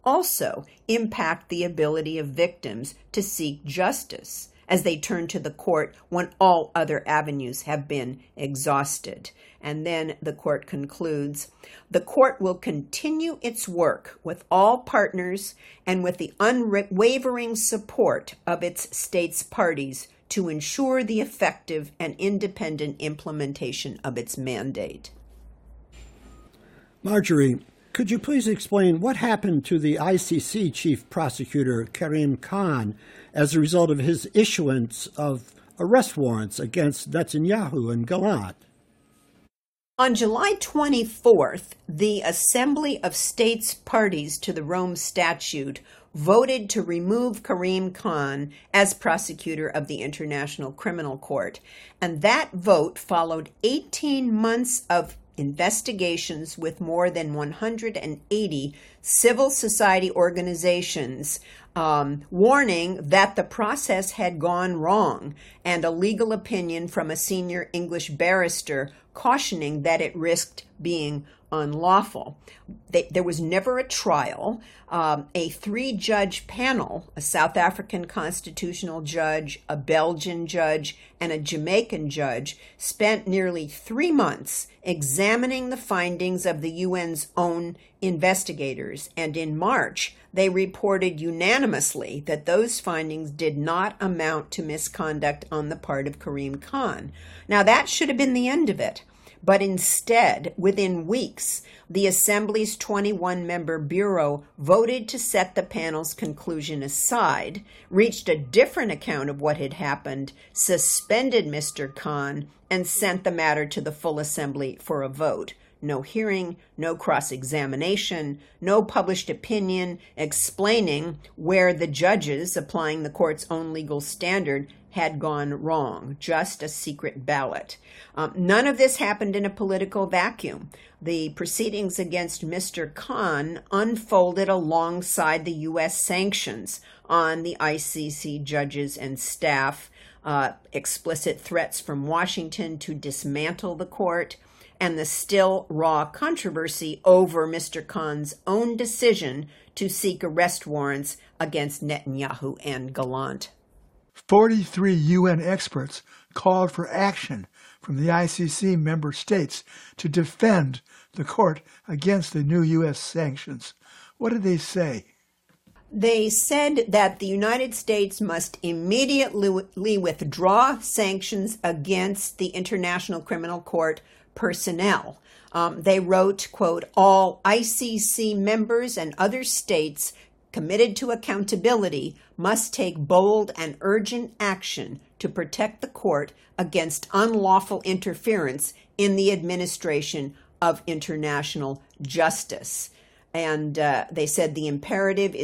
also impact the ability of victims to seek justice as they turn to the court when all other avenues have been exhausted. And then the court concludes, the court will continue its work with all partners and with the unwavering support of its states parties to ensure the effective and independent implementation of its mandate. Marjorie, could you please explain what happened to the ICC Chief Prosecutor Karim Khan as a result of his issuance of arrest warrants against Netanyahu and Gallant? On July 24th, the Assembly of States Parties to the Rome Statute voted to remove Karim Khan as prosecutor of the International Criminal Court, and that vote followed 18 months of investigations with more than 180 civil society organizations warning that the process had gone wrong, and a legal opinion from a senior English barrister cautioning that it risked being unlawful. There was never a trial. A three-judge panel, a South African constitutional judge, a Belgian judge, and a Jamaican judge, spent nearly 3 months examining the findings of the UN's own investigators, and in March, they reported unanimously that those findings did not amount to misconduct on the part of Karim Khan. Now, that should have been the end of it. But instead, within weeks, the Assembly's 21-member Bureau voted to set the panel's conclusion aside, reached a different account of what had happened, suspended Mr. Khan, and sent the matter to the full Assembly for a vote. No hearing, no cross-examination, no published opinion explaining where the judges, applying the court's own legal standard, had gone wrong, just a secret ballot. None of this happened in a political vacuum. The proceedings against Mr. Khan unfolded alongside the U.S. sanctions on the ICC judges and staff, explicit threats from Washington to dismantle the court, and the still raw controversy over Mr. Khan's own decision to seek arrest warrants against Netanyahu and Gallant. 43 UN experts called for action from the ICC member states to defend the court against the new U.S. sanctions. What did they say? They said that the United States must immediately withdraw sanctions against the International Criminal Court personnel. They wrote, quote, all ICC members and other states committed to accountability must take bold and urgent action to protect the court against unlawful interference in the administration of international justice. And they said the imperative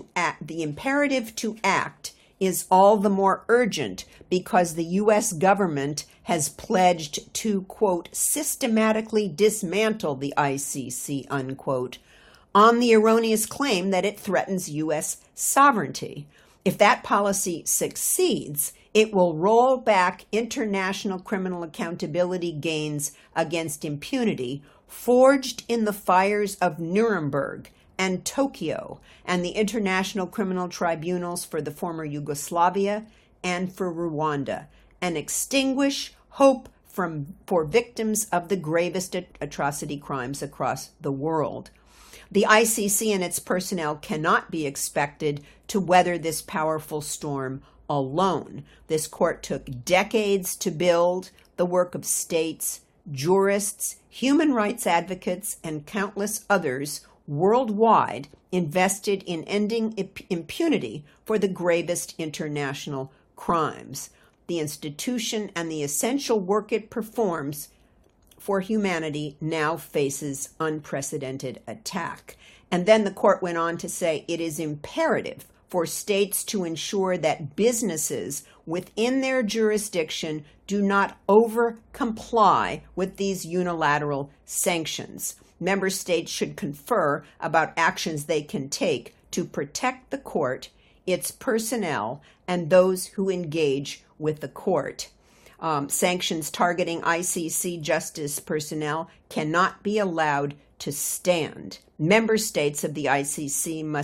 to act is all the more urgent because the U.S. government has pledged to, quote, systematically dismantle the ICC, unquote, on the erroneous claim that it threatens U.S. sovereignty. If that policy succeeds, it will roll back international criminal accountability gains against impunity forged in the fires of Nuremberg and Tokyo and the international criminal tribunals for the former Yugoslavia and for Rwanda, and extinguish hope for victims of the gravest atrocity crimes across the world. The ICC and its personnel cannot be expected to weather this powerful storm alone. This court took decades to build. The work of states, jurists, human rights advocates, and countless others worldwide invested in ending impunity for the gravest international crimes. The institution and the essential work it performs for humanity now faces unprecedented attack. And then the court went on to say it is imperative for states to ensure that businesses within their jurisdiction do not over-comply with these unilateral sanctions. Member states should confer about actions they can take to protect the court, its personnel, and those who engage with the court. Sanctions targeting ICC justice personnel cannot be allowed to stand. Member states of the ICC must